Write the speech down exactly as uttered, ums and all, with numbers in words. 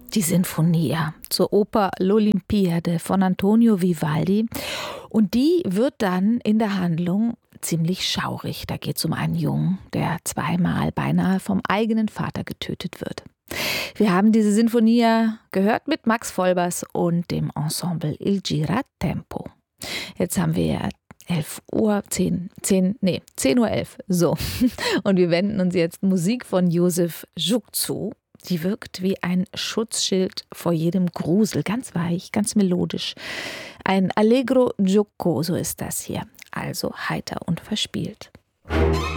Die Sinfonia zur Oper L'Olimpiade von Antonio Vivaldi. Und die wird dann in der Handlung ziemlich schaurig. Da geht es um einen Jungen, der zweimal beinahe vom eigenen Vater getötet wird. Wir haben diese Sinfonia gehört mit Max Vollbers und dem Ensemble Il Giratempo. Jetzt haben wir elf Uhr, zehn, zehn, nee, zehn Uhr elf, so. Und wir wenden uns jetzt Musik von Josef Juk zu. Die wirkt wie ein Schutzschild vor jedem Grusel, ganz weich, ganz melodisch. Ein Allegro giocoso ist das hier, also heiter und verspielt.